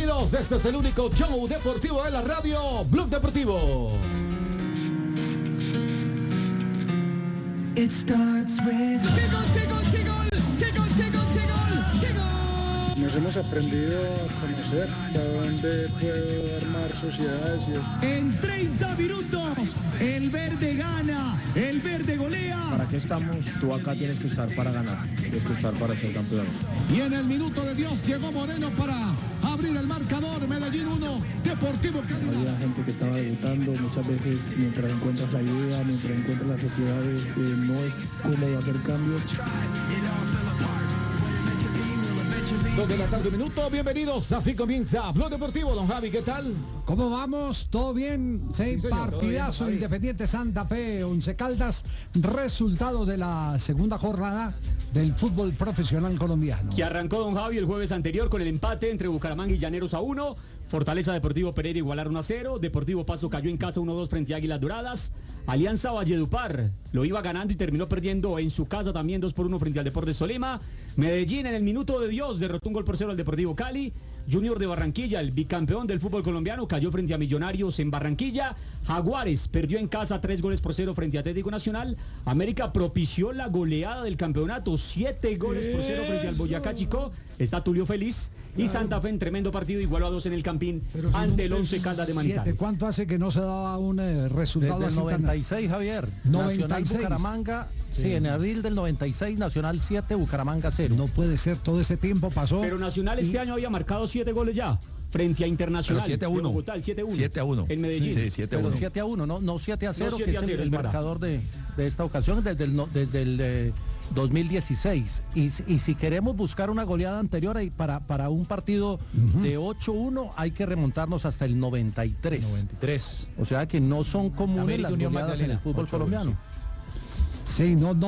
Bienvenidos, este es el único show deportivo de la radio, Blog Deportivo. It starts with... ¡Qué gol, qué gol, qué gol! ¡Qué gol, qué gol, qué gol! ¡Qué gol! Nos hemos aprendido a conocer a dónde puedo armar sociedades. En 30 minutos, el verde gana, el verde golea. ¿Para qué estamos? Tú acá tienes que estar para ganar, tienes que estar para ser campeón. Y en el minuto de Dios llegó Moreno para abrir el marcador. Medellín 1, Deportivo Cali. Había gente que estaba debutando, muchas veces mientras encuentras la idea, mientras encuentras las sociedades, no es cómodo hacer cambios. 2 de la tarde, minuto. Bienvenidos, así comienza Blog Deportivo. Don Javi, ¿qué tal? ¿Cómo vamos? ¿Todo bien? Sí, señor, partidazo. todo bien, Independiente Santa Fe, Once Caldas, resultado de la segunda jornada del fútbol profesional colombiano. Que arrancó don Javi el jueves anterior con el empate entre Bucaramanga y Llaneros a 1. Fortaleza Deportivo Pereira igualaron 1-0. Deportivo Pasto cayó en casa 1-2 frente a Águilas Doradas. Alianza Valledupar lo iba ganando y terminó perdiendo en su casa también 2-1 frente al Deportes Tolima. Medellín en el minuto de Dios derrotó 1-0 al Deportivo Cali. Junior de Barranquilla, el bicampeón del fútbol colombiano, cayó frente a Millonarios en Barranquilla. Jaguares perdió en casa 3-0 frente a Atlético Nacional. América propició la goleada del campeonato, 7-0 frente al Boyacá Chicó. Está Tulio feliz. Y Santa Fe en tremendo partido, igualó a 2 en el Campín ante el 11 Caldas de Manizales. ¿Cuánto hace que no se daba un resultado Desde el así 96, Javier. 96. Nacional Bucaramanga, sí, en abril del 96, Nacional 7, Bucaramanga 0. No puede ser, todo ese tiempo pasó. Pero Nacional este año había marcado 7 goles ya. Frente a Internacional. 7-1. Bogotá, 7-1. 7-1. En Medellín. Sí, 7-1. Pero 7-1, no 7-0, que es el marcador de esta ocasión desde el 2016. Y si queremos buscar una goleada anterior para un partido de 8-1, hay que remontarnos hasta el 93. O sea que no son comunes las goleadas en el fútbol colombiano. Sí, no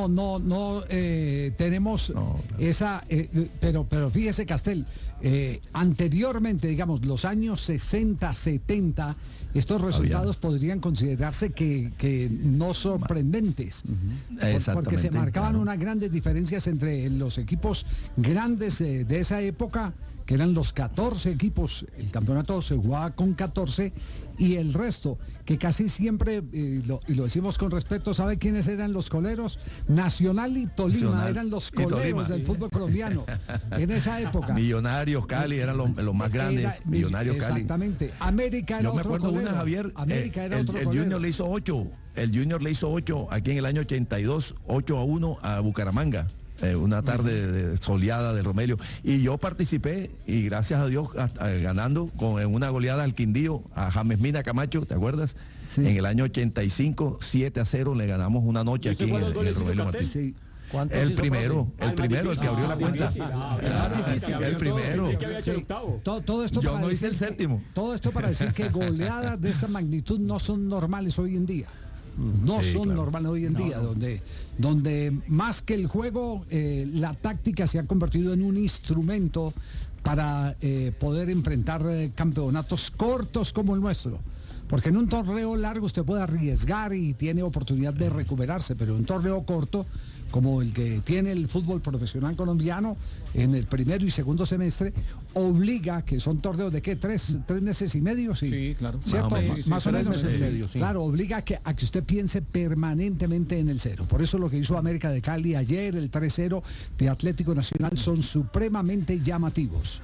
tenemos esa, pero fíjese, Castel, anteriormente, digamos, los años 60, 70, estos resultados podrían considerarse que no sorprendentes, porque se marcaban unas grandes diferencias entre los equipos grandes de esa época, que eran los 14 equipos, el campeonato se jugaba con 14, y el resto, que casi siempre, y lo decimos con respeto, ¿sabe quiénes eran los coleros? Nacional y Tolima eran los coleros del fútbol colombiano en esa época. Millonarios, Cali eran los más grandes. Millonarios, Cali. Exactamente. América era otro colero. Yo me acuerdo una, Javier, América era otro el colero. Junior le hizo 8. El Junior le hizo 8 aquí en el año 82, 8-1 a Bucaramanga. Una tarde soleada del Romelio, y yo participé, y gracias a Dios ganando en una goleada al Quindío, a James Mina Camacho, ¿te acuerdas? Sí. En el año 85, 7-0 le ganamos una noche aquí en el Romelio Martínez. Sí. El primero, el que abrió la cuenta. El primero. Todo esto yo no hice el séptimo. Todo esto para decir que goleadas de esta magnitud no son normales hoy en día. No son normales hoy en día, donde más que el juego, la táctica se ha convertido en un instrumento para poder enfrentar campeonatos cortos como el nuestro. Porque en un torneo largo usted puede arriesgar y tiene oportunidad de recuperarse, pero en un torneo corto, como el que tiene el fútbol profesional colombiano en el primero y segundo semestre, obliga, que son torneos de ¿qué? ¿3 meses y medio? Sí, claro. ¿Cierto? Más o menos. Meses y medio, sí. Claro, obliga a que usted piense permanentemente en el cero. Por eso lo que hizo América de Cali ayer, el 3-0 de Atlético Nacional, son supremamente llamativos.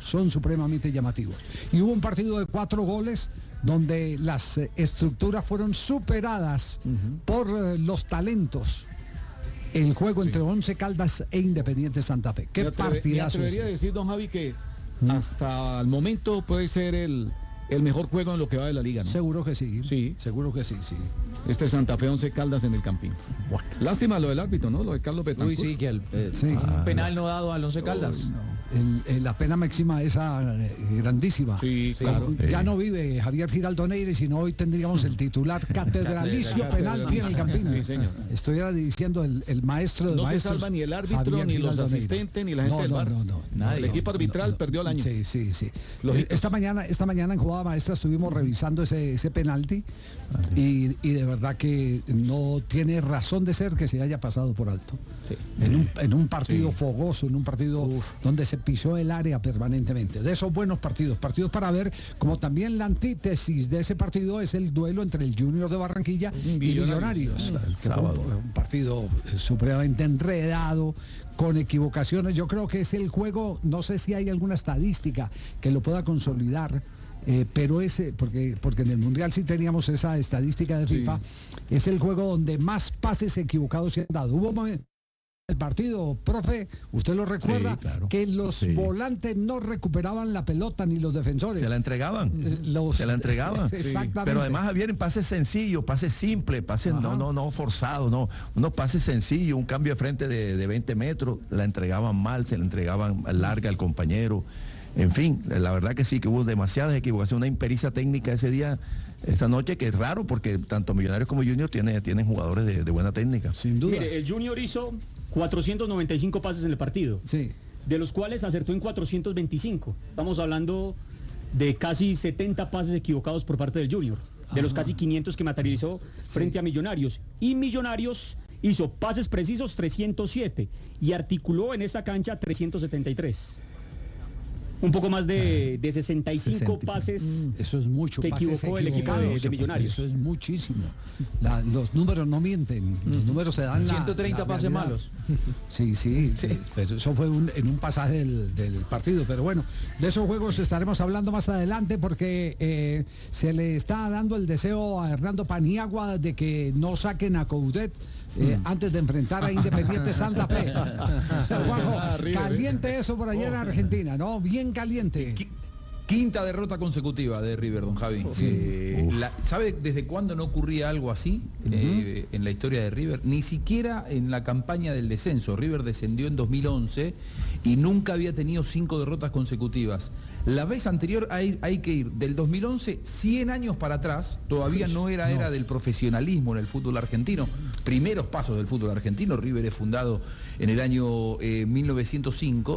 Y hubo un partido de 4 goles donde las estructuras fueron superadas por los talentos. El juego entre Once Caldas e Independiente Santa Fe. ¿Qué partidazo? Me atrevería a decir, don Javi, que hasta el momento puede ser el mejor juego en lo que va de la liga, ¿no? Seguro que sí. Sí. Seguro que sí. Este Santa Fe, Once Caldas en el Campín. Bueno. Lástima lo del árbitro, ¿no? Lo de Carlos Betancourt. Uy, sí, que un penal no dado al Once Caldas. La pena máxima esa grandísima. Sí, claro. Ya no vive Javier Giraldo Neire, sino hoy tendríamos el titular catedralicio penalti en el Campín. Sí, señor. Estoy diciendo el maestro de maestros. No se salva ni el árbitro, Javier ni los Giraldo asistentes, Neire. ni la gente del bar. No. El equipo arbitral perdió el año. Sí. Esta mañana en Jugada Maestra estuvimos revisando ese penalti y de verdad que no tiene razón de ser que se haya pasado por alto. Sí. En un partido fogoso, en un partido donde se pisó el área permanentemente. De esos buenos partidos para ver, como también la antítesis de ese partido es el duelo entre el Junior de Barranquilla y Millonarios. Un partido supremamente enredado, con equivocaciones. Yo creo que es el juego, no sé si hay alguna estadística que lo pueda consolidar, pero porque en el Mundial sí teníamos esa estadística de FIFA, es el juego donde más pases equivocados se han dado. Hubo el partido, profe, usted lo recuerda, que los volantes no recuperaban la pelota ni los defensores. Se la entregaban. Se la entregaban. Exactamente. Pero además había pases sencillos, pases simples, pases no forzados, no. Unos pases sencillos, un cambio de frente de 20 metros, la entregaban mal, se la entregaban larga al compañero. En fin, la verdad que sí, que hubo demasiadas equivocaciones, una impericia técnica ese día, esa noche, que es raro porque tanto Millonarios como Junior tienen jugadores de buena técnica. Sin duda. Mire, el Junior hizo 495 pases en el partido, de los cuales acertó en 425. Estamos hablando de casi 70 pases equivocados por parte del Junior, de los casi 500 que materializó frente a Millonarios. Y Millonarios hizo pases precisos 307 y articuló en esta cancha 373. Un poco más de 65 pases. Eso es mucho. Que equivocó el equipo de Millonarios. Eso es muchísimo. Los números no mienten. Los números se dan 130 pases malos. Sí. Pero eso fue en un pasaje del partido. Pero bueno, de esos juegos estaremos hablando más adelante porque se le está dando el deseo a Hernando Paniagua de que no saquen a Coudet antes de enfrentar a Independiente Santa Fe. Juanjo, caliente eso por allá en Argentina, ¿no? Bien caliente. Quinta derrota consecutiva de River, don Javi. ¿Sabe desde cuándo no ocurría algo así en la historia de River? Ni siquiera en la campaña del descenso. River descendió en 2011 y nunca había tenido 5 derrotas consecutivas. La vez anterior hay que ir del 2011 100 años para atrás, todavía no era era del profesionalismo en el fútbol argentino. Primeros pasos del fútbol argentino. River es fundado en el año 1905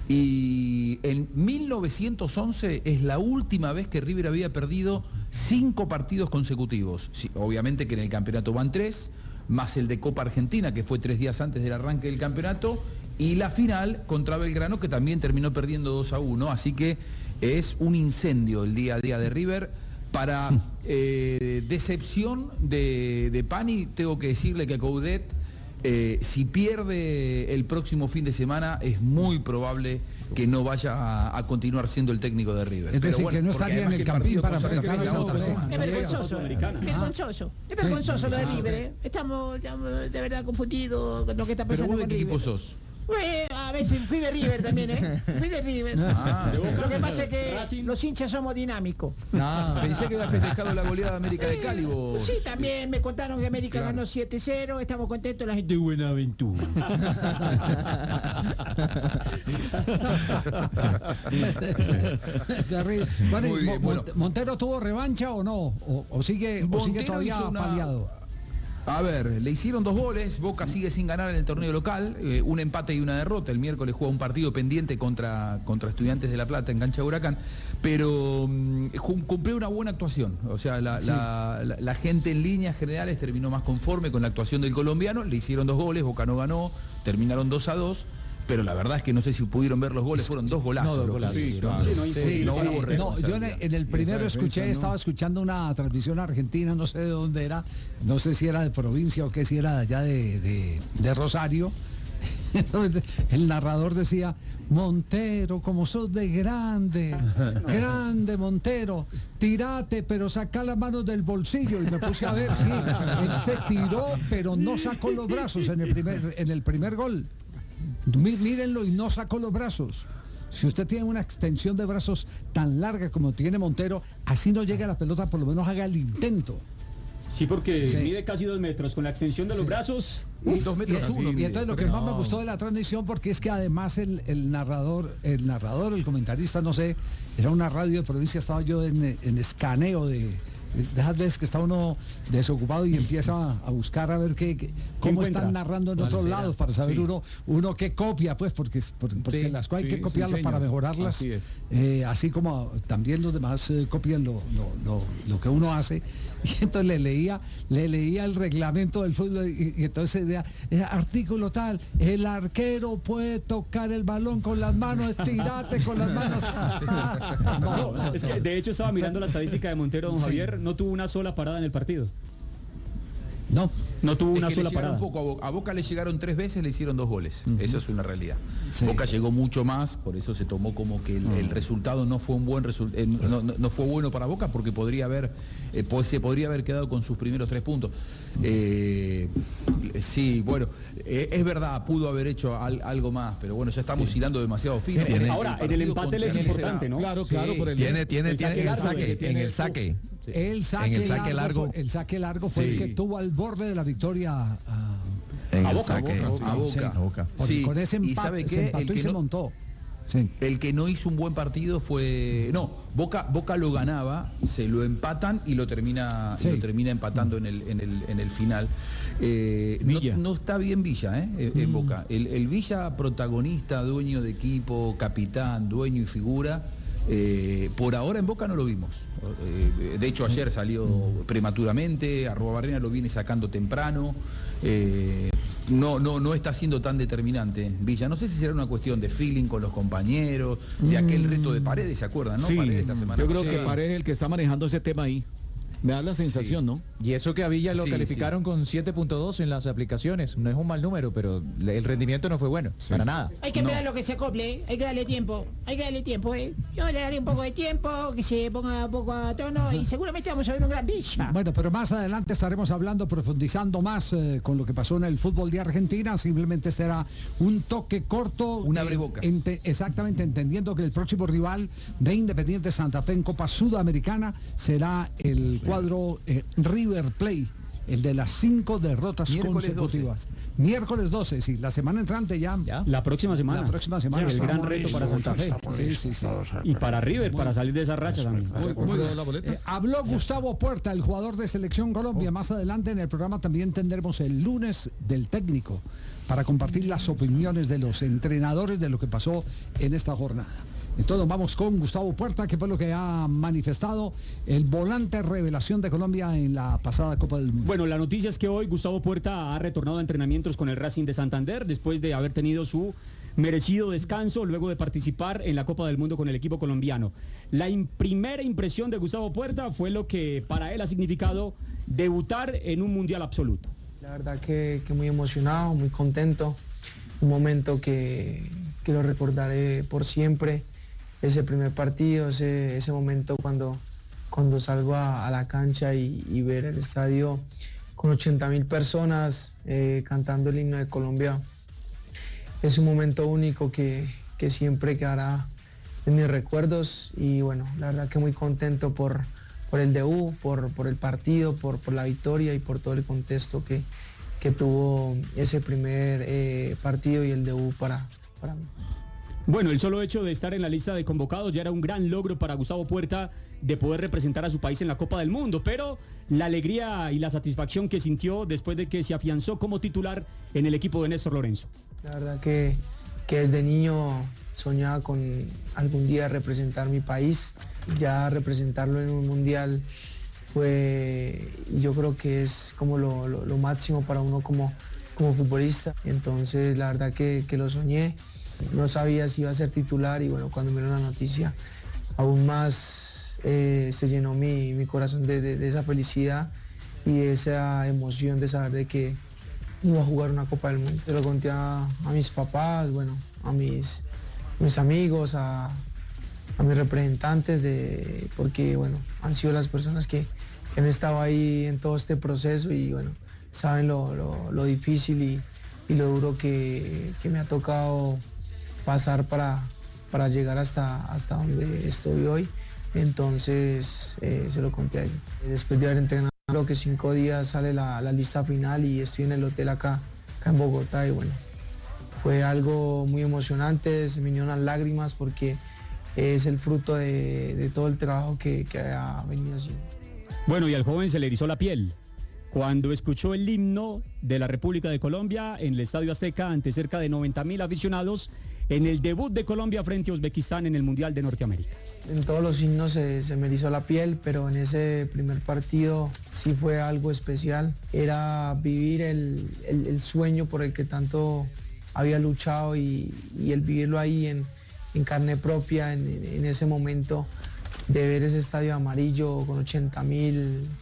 y en 1911 es la última vez que River había perdido 5 partidos consecutivos. Sí, obviamente que en el campeonato van 3, más el de Copa Argentina, que fue 3 días antes del arranque del campeonato, y la final contra Belgrano, que también terminó perdiendo 2-1, así que es un incendio el día a día de River. Para decepción de Pani, tengo que decirle que Coudet, si pierde el próximo fin de semana, es muy probable que no vaya a continuar siendo el técnico de River. Es decir, que no estaría en el campín para enfrentar a otra vez. Es vergonzoso. Es vergonzoso lo de River. Estamos de verdad confundidos con lo que está pasando con River. ¿Pero vos de qué equipo sos? A veces fui de River también, Fui de River. Lo que pasa es que los hinchas somos dinámicos. Pensé que había festejado la goleada de América de Cali, vos. Sí, también me contaron que América ganó 7-0, estamos contentos, la gente de Buenaventura. ¿Montero tuvo revancha o no? ¿O sigue todavía paliado? A ver, le hicieron 2 goles, Boca sigue sin ganar en el torneo local, un empate y una derrota. El miércoles juega un partido pendiente contra Estudiantes de La Plata en cancha de Huracán, pero cumplió una buena actuación. O sea, la gente en líneas generales terminó más conforme con la actuación del colombiano. Le hicieron 2 goles, Boca no ganó, terminaron 2-2. Pero la verdad es que no sé si pudieron ver los goles, fueron 2 golazos. Yo en el primero estaba escuchando una transmisión argentina, no sé de dónde era, no sé si era de provincia o qué, si era de allá de Rosario. El narrador decía: Montero, como sos de grande Montero, tirate, pero saca las manos del bolsillo. Y me puse a ver, él se tiró, pero no sacó los brazos en el primer gol. Mírenlo, y no sacó los brazos. Si usted tiene una extensión de brazos tan larga como tiene Montero, así no llega a la pelota, por lo menos haga el intento. Sí, porque mide casi 2 metros, con la extensión de los brazos, 2 metros 1. Y entonces lo que más me gustó de la transmisión, porque es que además el narrador, el comentarista, no sé, era una radio de provincia, estaba yo en escaneo de Dejas veces que está uno desocupado y empieza a buscar a ver cómo están narrando en otros lados para saber uno qué copia, pues, porque las cosas hay que copiarlas para mejorarlas. Así como también los demás copian lo que uno hace. Y entonces le leía el reglamento del fútbol y entonces decía, artículo tal, el arquero puede tocar el balón con las manos, estirate con las manos. Es que de hecho estaba mirando la estadística de Montero, don Javier, no tuvo una sola parada en el partido. No tuvo una sola parada. A Boca le llegaron 3 veces, le hicieron 2 goles. Eso es una realidad. Boca llegó mucho más, por eso se tomó como que el resultado no fue un buen no fue bueno para Boca, porque se podría haber quedado con sus primeros 3 puntos. Sí, bueno, es verdad, pudo haber hecho algo más, pero bueno, ya estamos hilando demasiado fino. Ahora, en el empate es importante, ¿no? Claro, por el tiene el saque. El saque largo fue el que tuvo al borde de la victoria a Boca. Sí. Con ese empate, ¿Y sabe qué? se montó. Sí. El que no hizo un buen partido fue... No, Boca lo ganaba, se lo empatan y lo termina empatando en el final. No está bien Villa, en Boca. El Villa protagonista, dueño de equipo, capitán, dueño y figura, por ahora en Boca no lo vimos. De hecho ayer salió prematuramente, Arruabarrena lo viene sacando temprano. No está siendo tan determinante Villa. No sé si será una cuestión de feeling con los compañeros, de aquel reto de Paredes, ¿se acuerdan? ¿No? Sí, Paredes la semana yo creo pasada. que Paredes es el que está manejando ese tema ahí. Me da la sensación, ¿no? Y eso que a Villa lo calificaron con 7.2 en las aplicaciones. No es un mal número, pero el rendimiento no fue bueno, para nada. Hay que esperar lo que se acople, hay que darle tiempo. Yo le daré un poco de tiempo, que se ponga un poco a tono y seguramente vamos a ver un gran Villa. Bueno, pero más adelante estaremos hablando, profundizando más con lo que pasó en el fútbol de Argentina. Simplemente será un toque corto. Un abrebocas. Exactamente, entendiendo que el próximo rival de Independiente Santa Fe en Copa Sudamericana será el cuadro River Plate, el de las 5 derrotas consecutivas. 12. Miércoles 12, sí, la semana entrante ya. La próxima semana. El gran reto para Santa Fe. Sí. Y para River, para salir de esa racha también. Habló Gustavo Puerta, el jugador de Selección Colombia. Más adelante en el programa también tendremos el lunes del técnico para compartir las opiniones de los entrenadores de lo que pasó en esta jornada. Entonces vamos con Gustavo Puerta, que fue lo que ha manifestado el volante revelación de Colombia en la pasada Copa del Mundo. Bueno, la noticia es que hoy Gustavo Puerta ha retornado a entrenamientos con el Racing de Santander después de haber tenido su merecido descanso luego de participar en la Copa del Mundo con el equipo colombiano. La primera impresión de Gustavo Puerta fue lo que para él ha significado debutar en un mundial absoluto. La verdad que muy emocionado, muy contento, un momento que lo recordaré por siempre. Ese primer partido, ese momento cuando salgo a la cancha y ver el estadio con 80.000 personas cantando el himno de Colombia, es un momento único que siempre quedará en mis recuerdos y bueno, la verdad que muy contento por el debut, por el partido, por la victoria y por todo el contexto que tuvo ese primer partido y el debut para mí. Bueno, el solo hecho de estar en la lista de convocados ya era un gran logro para Gustavo Puerta de poder representar a su país en la Copa del Mundo, pero la alegría y la satisfacción que sintió después de que se afianzó como titular en el equipo de Néstor Lorenzo. La verdad que desde niño soñaba con algún día representar mi país, ya representarlo en un mundial yo creo que es como lo máximo para uno como futbolista, entonces la verdad que lo soñé. No sabía si iba a ser titular y bueno, cuando me dieron la noticia, aún más se llenó mi corazón de esa felicidad y esa emoción de saber de que iba a jugar una Copa del Mundo. Se lo conté a mis papás, bueno, a mis amigos, a mis representantes, porque bueno, han sido las personas que han estado ahí en todo este proceso y bueno, saben lo difícil y lo duro que me ha tocado pasar para llegar hasta donde estoy hoy. Entonces se lo conté a ellos. Después de haber entrenado, creo que 5 días sale la lista final y estoy en el hotel acá en Bogotá y bueno, fue algo muy emocionante, se me vinieron las lágrimas porque es el fruto de todo el trabajo que ha venido haciendo. Bueno, y al joven se le erizó la piel cuando escuchó el himno de la República de Colombia en el Estadio Azteca ante cerca de 90.000 aficionados en el debut de Colombia frente a Uzbekistán en el Mundial de Norteamérica. En todos los himnos se me erizó la piel, pero en ese primer partido sí fue algo especial. Era vivir el sueño por el que tanto había luchado y el vivirlo ahí en carne propia, en ese momento de ver ese estadio amarillo con 80.000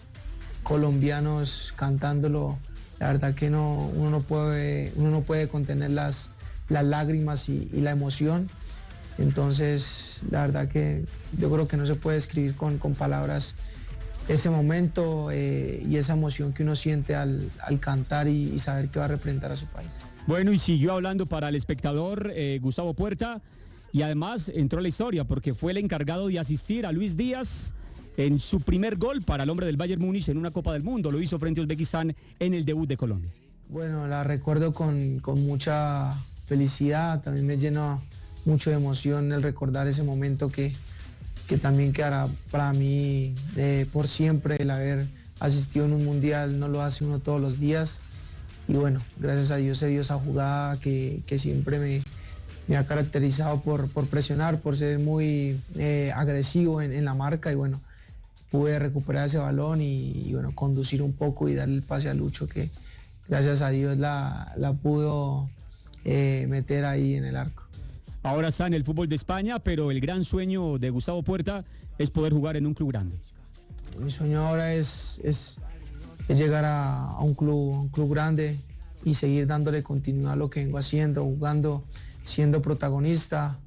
colombianos cantándolo. La verdad que uno no puede contener las lágrimas y la emoción. Entonces, la verdad que yo creo que no se puede describir con palabras ese momento y esa emoción que uno siente al cantar y saber que va a representar a su país. Bueno, y siguió hablando para el espectador Gustavo Puerta, y además entró a la historia porque fue el encargado de asistir a Luis Díaz en su primer gol para el hombre del Bayern Múnich en una Copa del Mundo. Lo hizo frente a Uzbekistán en el debut de Colombia. Bueno, la recuerdo con mucha felicidad, también me llena mucho de emoción el recordar ese momento que también quedará para mí por siempre. El haber asistido en un mundial no lo hace uno todos los días, y bueno, gracias a Dios se dio esa jugada que siempre me ha caracterizado por presionar, por ser muy agresivo en la marca, y bueno, pude recuperar ese balón y bueno, conducir un poco y darle el pase a Lucho, que gracias a Dios la pudo meter ahí en el arco. Ahora está en el fútbol de España, pero el gran sueño de Gustavo Puerta es poder jugar en un club grande. Mi sueño ahora es llegar a un club grande y seguir dándole continuidad a lo que vengo haciendo, jugando, siendo protagonista,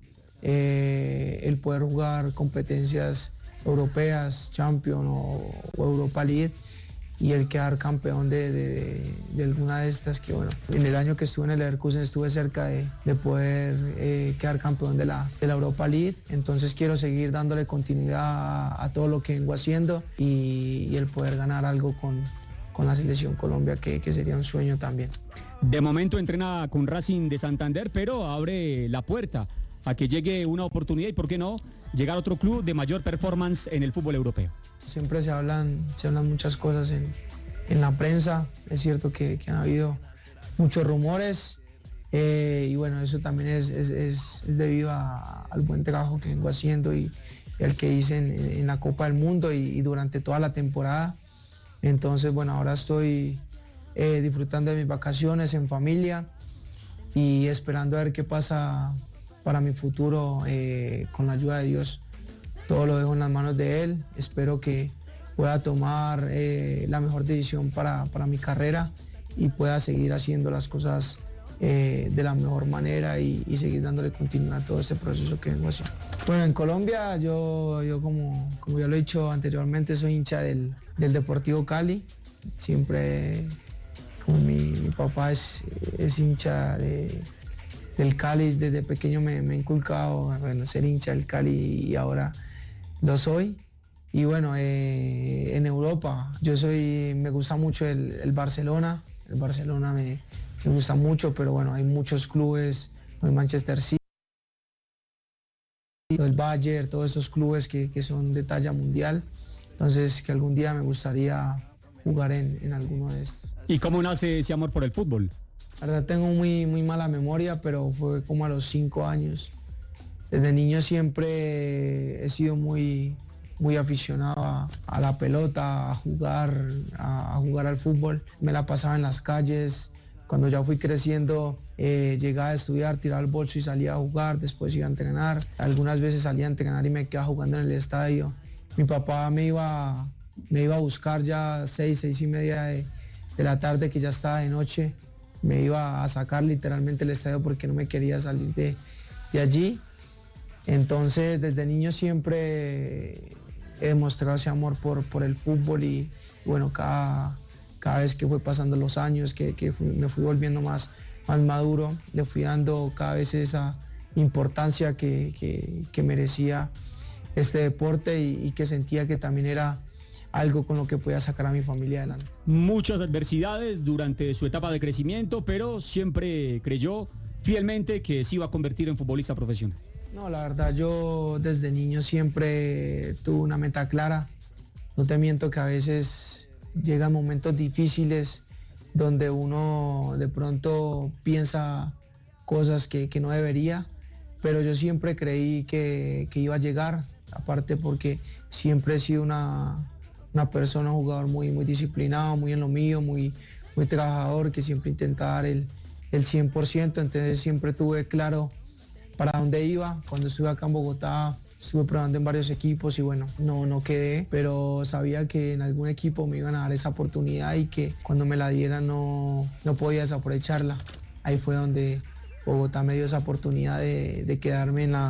el poder jugar competencias europeas, Champions o Europa League, y el quedar campeón de alguna de estas, que bueno, en el año que estuve en el Leverkusen estuve cerca de poder quedar campeón de la Europa League. Entonces quiero seguir dándole continuidad a todo lo que vengo haciendo y el poder ganar algo con la Selección Colombia, que sería un sueño también. De momento entrena con Racing de Santander, pero abre la puerta a que llegue una oportunidad y, ¿por qué no?, llegar a otro club de mayor performance en el fútbol europeo. Siempre se hablan muchas cosas en la prensa. Es cierto que han habido muchos rumores y bueno, eso también es debido al buen trabajo que vengo haciendo y el que hice en la Copa del Mundo y durante toda la temporada. Entonces, bueno, ahora estoy disfrutando de mis vacaciones en familia y esperando a ver qué pasa para mi futuro con la ayuda de Dios. Todo lo dejo en las manos de Él. Espero que pueda tomar la mejor decisión para mi carrera y pueda seguir haciendo las cosas de la mejor manera y seguir dándole continuidad a todo este proceso que vengo haciendo. Bueno, en Colombia yo como ya lo he dicho anteriormente, soy hincha del Deportivo Cali. Siempre, como mi papá es hincha del Cali, desde pequeño me ha inculcado, bueno, ser hincha del Cali y ahora lo soy. Y bueno, en Europa me gusta mucho el Barcelona. El Barcelona me gusta mucho, pero bueno, hay muchos clubes, el Manchester City, el Bayern, todos esos clubes que son de talla mundial. Entonces, que algún día me gustaría jugar en alguno de estos. ¿Y cómo nace ese amor por el fútbol? La verdad tengo muy mala memoria, pero fue como a los 5 años. Desde niño siempre he sido muy aficionado a la pelota, a jugar al fútbol. Me la pasaba en las calles. Cuando ya fui creciendo, llegaba a estudiar, tiraba el bolso y salía a jugar. Después iba a entrenar. Algunas veces salía a entrenar y me quedaba jugando en el estadio. Mi papá me iba a buscar ya 6:30 de la tarde, que ya estaba de noche. Me iba a sacar literalmente el estadio porque no me quería salir de allí. Entonces, desde niño siempre he demostrado ese amor por el fútbol y bueno, cada vez que fue pasando los años, me fui volviendo más maduro, le fui dando cada vez esa importancia que merecía este deporte y que sentía que también era algo con lo que podía sacar a mi familia adelante. Muchas adversidades durante su etapa de crecimiento, pero siempre creyó fielmente que se iba a convertir en futbolista profesional. No, la verdad yo desde niño siempre tuve una meta clara, no te miento que a veces llegan momentos difíciles donde uno de pronto piensa cosas que no debería, pero yo siempre creí que iba a llegar, aparte porque siempre he sido una persona, un jugador muy disciplinado, muy en lo mío, muy trabajador, que siempre intenta dar el 100%, entonces siempre tuve claro para dónde iba. Cuando estuve acá en Bogotá estuve probando en varios equipos y bueno, no quedé, pero sabía que en algún equipo me iban a dar esa oportunidad y que cuando me la dieran no podía desaprovecharla. Ahí fue donde Bogotá me dio esa oportunidad de quedarme en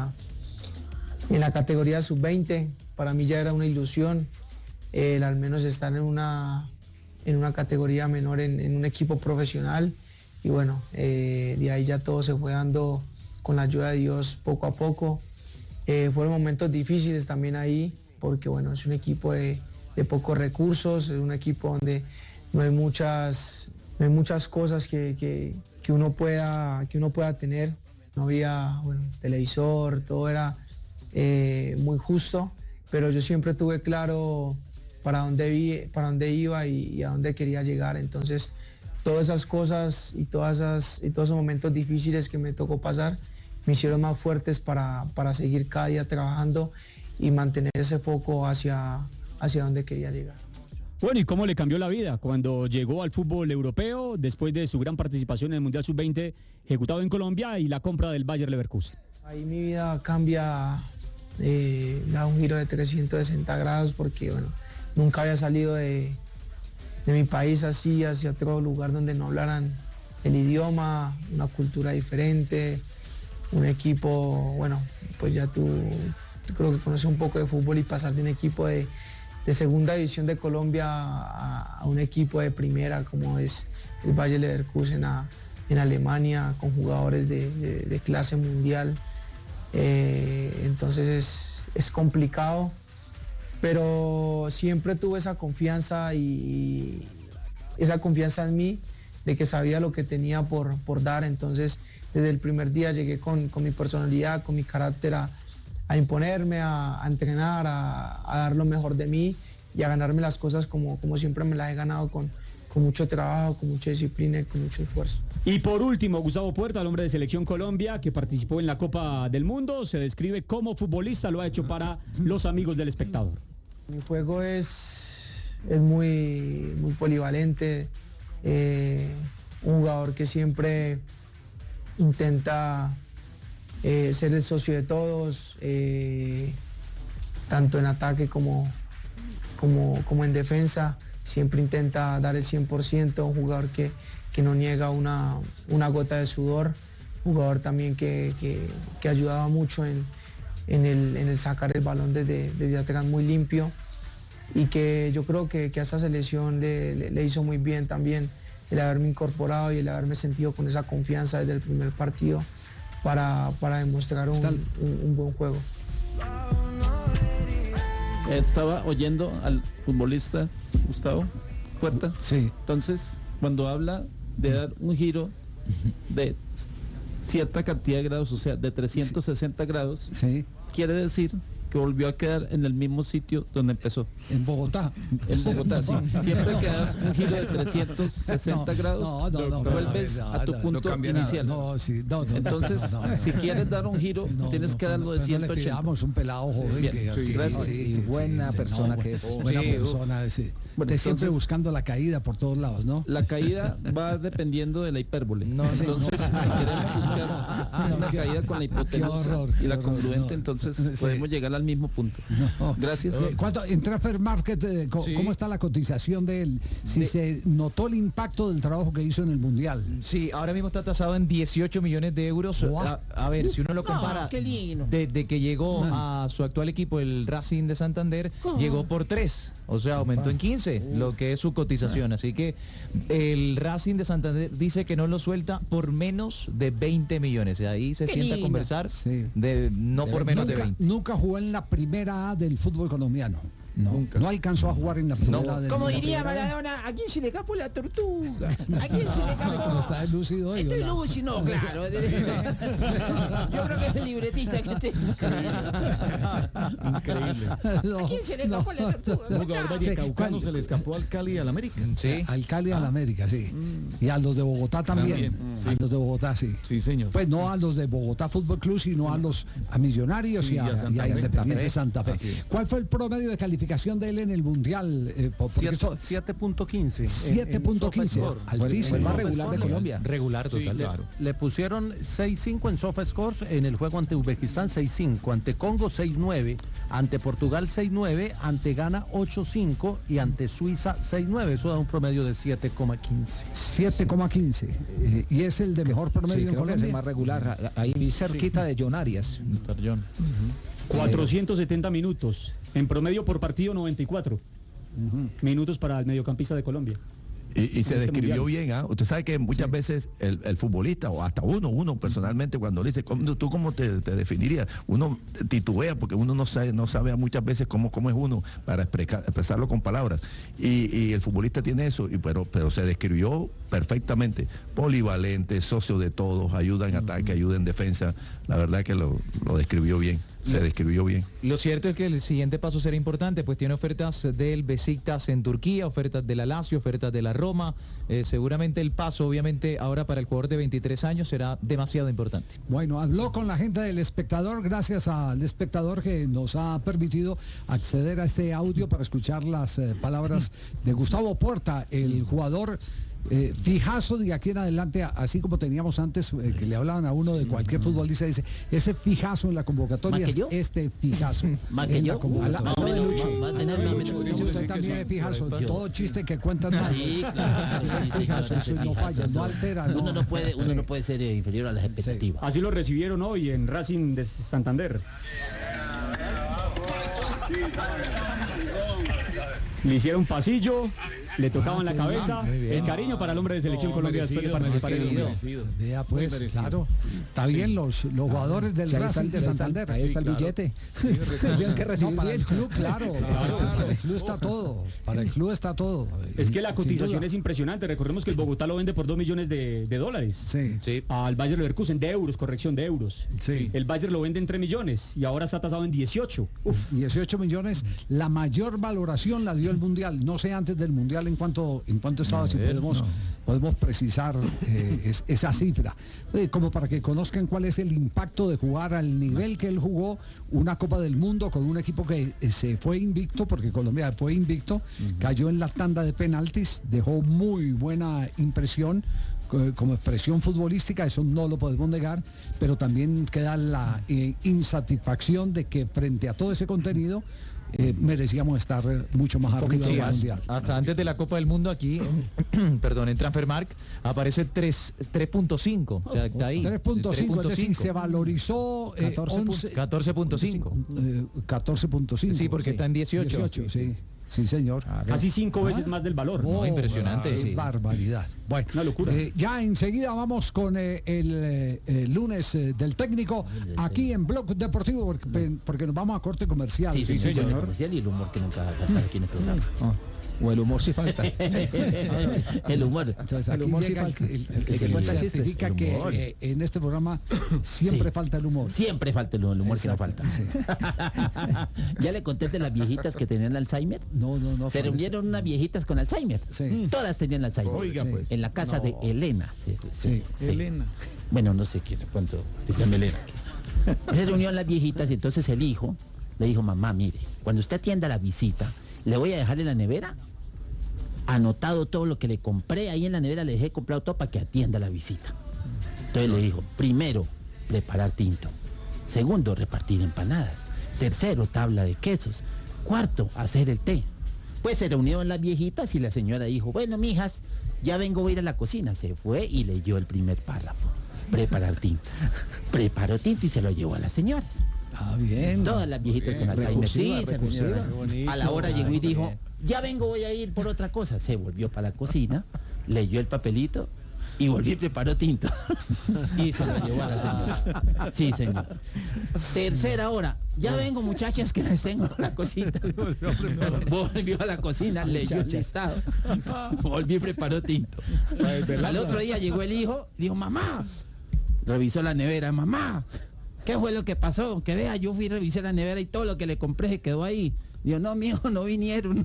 la categoría sub-20. Para mí ya era una ilusión el al menos estar en una categoría menor en un equipo profesional y bueno, de ahí ya todo se fue dando con la ayuda de Dios poco a poco. Fueron momentos difíciles también ahí porque bueno, es un equipo de pocos recursos, es un equipo donde no hay muchas cosas que uno pueda tener. No había televisor, todo era muy justo, pero yo siempre tuve claro para dónde iba y a dónde quería llegar. Entonces, todas esas cosas y todos esos momentos difíciles que me tocó pasar me hicieron más fuertes para seguir cada día trabajando y mantener ese foco hacia donde quería llegar. Bueno, ¿y cómo le cambió la vida cuando llegó al fútbol europeo después de su gran participación en el Mundial Sub-20 ejecutado en Colombia y la compra del Bayer Leverkusen? Ahí mi vida cambia, da un giro de 360 grados porque bueno, nunca había salido de mi país así hacia otro lugar donde no hablaran el idioma, una cultura diferente, un equipo, bueno, pues ya tú creo que conoces un poco de fútbol y pasar de un equipo de segunda división de Colombia a un equipo de primera como es el Bayer Leverkusen en Alemania con jugadores de clase mundial. Entonces es complicado, pero siempre tuve esa confianza y esa confianza en mí de que sabía lo que tenía por dar. Entonces desde el primer día llegué con mi personalidad, con mi carácter a imponerme, a entrenar, a dar lo mejor de mí y a ganarme las cosas como siempre me las he ganado con mucho trabajo, con mucha disciplina y con mucho esfuerzo. Y por último, Gustavo Puerta, el hombre de Selección Colombia que participó en la Copa del Mundo, se describe como futbolista, lo ha hecho para los amigos del espectador. Mi juego es muy polivalente, un jugador que siempre intenta ser el socio de todos, tanto en ataque como en defensa. Siempre intenta dar el 100%, un jugador que no niega una gota de sudor, un jugador también que ayudaba mucho en el sacar el balón desde atrás muy limpio y que yo creo que a esta selección le hizo muy bien también el haberme incorporado y el haberme sentido con esa confianza desde el primer partido para demostrar un buen juego. Estaba oyendo al futbolista Gustavo Puerta. Sí. Entonces, cuando habla de dar un giro de cierta cantidad de grados, o sea, de 360 grados, sí, quiere decir que volvió a quedar en el mismo sitio donde empezó. En Bogotá. En Bogotá, sí. Siempre que das un giro de 360 grados, vuelves a tu punto inicial. Entonces, si quieres dar un giro, tienes que darlo de 180. No le pidamos un pelado joven. Gracias. Y buena persona que es. Buena persona. Bueno, siempre buscando la caída por todos lados, ¿no? La caída va dependiendo de la hipérbole. Entonces, si queremos buscar una caída con la hipotenusa y la congruente, entonces podemos llegar al mismo punto. Gracias. ¿Cuánto en Transfer Market, cómo está la cotización de él? Si se notó el impacto del trabajo que hizo en el Mundial. Sí, ahora mismo está tasado en 18 millones de euros. A ver, si uno lo compara, desde que llegó a su actual equipo, el Racing de Santander, llegó por 3. O sea, aumentó en 15, lo que es su cotización. Así que el Racing de Santander dice que no lo suelta por menos de 20 millones. Ahí se sienta a conversar no por menos de 20. Nunca jugó en la primera A del fútbol colombiano. No alcanzó a jugar en la primera. Como diría Maradona, ¿a quién se le escapó la tortuga? ¿A quién se le escapó? Está lúcido hoy. Estoy lúcido, claro. Yo creo que es el libretista que esté. Increíble. ¿A quién se le escapó la tortuga? Un jugador vallecaucano se le escapó al Cali y al América. Sí. Al Cali y al América, sí. Y a los de Bogotá también. A los de Bogotá, sí. Sí, señor. Pues no a los de Bogotá Fútbol Club, sino a Millonarios y a Independiente Santa Fe. ¿Cuál fue el promedio de calificación de él en el Mundial? 7.15. 7.15. Altísimo. El más regular de Colombia. Regular, total. Claro. Le pusieron 6.5 en SofaScores en el juego ante Uzbekistán, 6.5, ante Congo 6.9, ante Portugal 6.9, ante Ghana 8.5 y ante Suiza 6.9. Eso da un promedio de 7.15. 7.15. Y es el de mejor promedio en Colombia. Es el más regular. Ahí cerquita de John Arias. John. 470 minutos. En promedio por partido 94 minutos para el mediocampista de Colombia. Y se describió bien, ¿ah? Usted sabe que muchas veces el futbolista, o hasta uno personalmente, cuando le dice, ¿tú cómo te definirías? Uno titubea porque uno no sabe muchas veces cómo es uno para expresarlo con palabras. Y el futbolista tiene eso, pero se describió perfectamente. Polivalente, socio de todos, ayuda en ataque, ayuda en defensa. La verdad que lo describió bien. Se describió bien. Lo cierto es que el siguiente paso será importante, pues tiene ofertas del Besiktas en Turquía, ofertas de la Lazio, ofertas de la Roma. Seguramente el paso, obviamente, ahora para el jugador de 23 años será demasiado importante. Bueno, habló con la gente del Espectador, gracias al Espectador que nos ha permitido acceder a este audio para escuchar las palabras de Gustavo Porta, el jugador fijazo de aquí en adelante, así como teníamos antes que le hablaban a uno de cualquier futbolista, dice ese fijazo en la convocatoria es este fijazo más que yo. Usted también es fijazo, todo chiste que cuentan mal. Sí, claro. Fijazo, eso no falla, no altera. Uno no puede ser inferior a las expectativas. Así lo recibieron hoy en Racing de Santander. Le hicieron pasillo, le tocaban la cabeza. El cariño para el hombre de Selección Colombia después de participar en el Mundial. Vea pues, claro. Está bien los jugadores del Racing de Santander. Ahí está el billete. Tienen que recibir para el club, claro. Para el club está todo. Para el club está todo. Es que la cotización es impresionante. Recordemos que el Bogotá lo vende por $2 millones de dólares. Sí. Al Bayer Leverkusen, de euros. Sí. El Bayer lo vende en 3 millones y ahora está tasado en 18. 18 millones. La mayor valoración la dio el Mundial. No sé antes del Mundial en cuánto estaba, si podemos precisar esa cifra. Como para que conozcan cuál es el impacto de jugar al nivel que él jugó una Copa del Mundo con un equipo que se fue invicto, porque Colombia fue invicto, cayó en la tanda de penaltis, dejó muy buena impresión como expresión futbolística, eso no lo podemos negar, pero también queda la insatisfacción de que frente a todo ese contenido merecíamos estar mucho más arriba del Mundial. Hasta antes de la Copa del Mundo aquí, perdón, en Transfermarkt aparece 3.5, o sea, está ahí. 3.5, es decir, se valorizó 14.5. 14.5. Sí, porque está en 18. Sí. Sí, señor. Casi 5 veces más del valor. Impresionante. Sí. Barbaridad. Bueno, una locura. Ya enseguida vamos con el lunes del técnico aquí en Blog Deportivo, porque nos vamos a corte comercial. Sí, señor. Comercial y el humor que nunca falta aquí en el programa. O el humor sí falta. El humor. Entonces, el humor sí falta. El que certifica que en este programa siempre falta el humor. Siempre falta el humor. Que no falta. Sí. ¿Ya le conté de las viejitas que tenían Alzheimer? No. Se reunieron unas viejitas con Alzheimer. Sí. Todas tenían Alzheimer. Oiga, pues. En la casa de Elena. Sí. Elena. Bueno, no sé quién, cuánto. Elena. Se reunieron las viejitas y entonces el hijo le dijo, mamá, mire, cuando usted atienda la visita, le voy a dejar en la nevera anotado todo lo que le compré, ahí en la nevera le dejé comprado todo para que atienda la visita. Entonces le dijo, primero, preparar tinto. Segundo, repartir empanadas. Tercero, tabla de quesos. Cuarto, hacer el té. Pues se reunieron las viejitas y la señora dijo, bueno, mijas, ya vengo a ir a la cocina. Se fue y leyó el primer párrafo. Preparar tinto. Preparó tinto y se lo llevó a las señoras. Ah, bien. Todas las viejitas con Alzheimer. Sí, a la hora llegó y dijo, ya vengo, voy a ir por otra cosa. Se volvió para la cocina, leyó el papelito, Y volví y preparó tinto. Y se lo llevó a la señora. Sí, señor. Tercera hora. Ya vengo, muchachas, que les tengo la cosita. Volvió a la cocina, leyó el listado. Volví y preparó tinto. Al otro día llegó el hijo, dijo, mamá. Revisó la nevera, mamá. ¿Qué fue lo que pasó? Que vea, yo fui a revisar la nevera y todo lo que le compré se quedó ahí. Digo, no, mijo, no vinieron.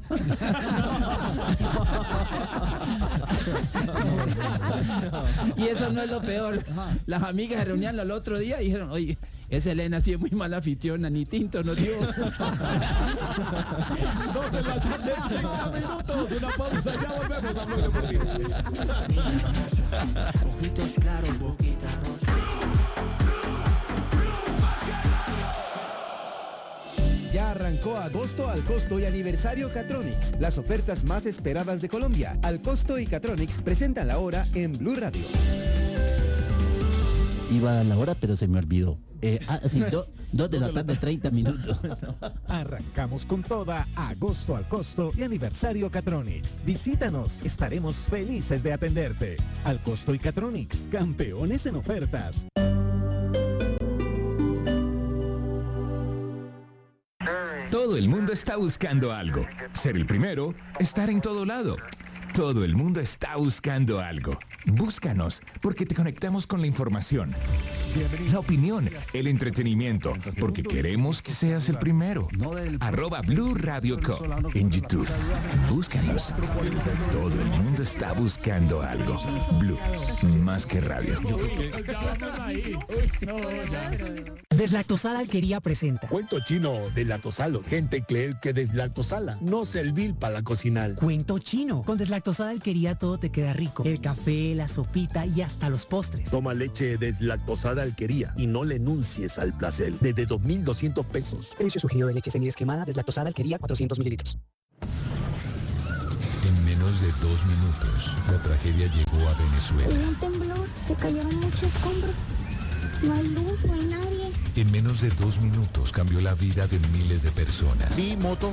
Y eso no es lo peor. Las amigas se reunían al otro día y dijeron, oye, esa Elena sí es muy mala anfitriona, ni tinto nos dio. 2 de la tarde, 30 minutos. Una pausa, ya volvemos a Blog Deportivo. Ojitos claros, boquita rosa. Ya arrancó agosto al costo y aniversario Catronics, las ofertas más esperadas de Colombia. Al costo y Catronics presentan la hora en Blue Radio. Iba a dar la hora, pero se me olvidó. Así, 2 de la tarde, 30 minutos. Arrancamos con toda agosto al costo y aniversario Catronics. Visítanos, estaremos felices de atenderte. Al costo y Catronics, campeones en ofertas. Todo el mundo está buscando algo. Ser el primero, estar en todo lado. Todo el mundo está buscando algo. Búscanos, porque te conectamos con la información, la opinión, el entretenimiento, porque queremos que seas el primero. @Blue Radio Co. en YouTube. Búscanos. Todo el mundo está buscando algo. Blue, más que radio. Deslactosada Alquería presenta Cuento chino de lactosalo. Gente cree que deslactosala no servir para cocinar. Cuento chino. Con Deslactosada Alquería todo te queda rico. El café, la sopita y hasta los postres. Toma leche Deslactosada Alquería y no le enuncies al placer. Desde 2.200 pesos. Precio sugerido de leche semidescremada Deslactosada Alquería 400 mililitros. En menos de 2 minutos, la tragedia llegó a Venezuela. Hubo un temblor, se cayeron muchos escombros. No hay luz, no hay nadie. En menos de 2 minutos cambió la vida de miles de personas. Vi motos